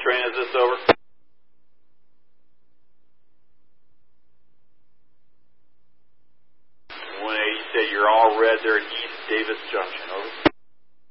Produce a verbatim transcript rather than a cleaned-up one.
train is this, over? one eighty, you say you're all red there at East Davis Junction, over.